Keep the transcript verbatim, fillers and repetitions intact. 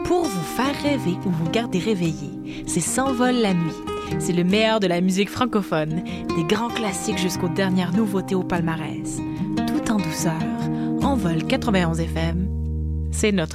pour vous faire rêver ou vous garder réveillé. C'est S'envole la nuit. C'est le meilleur de la musique francophone, des grands classiques jusqu'aux dernières nouveautés au palmarès. Tout en douceur, Envol quatre-vingt-onze F M, c'est notre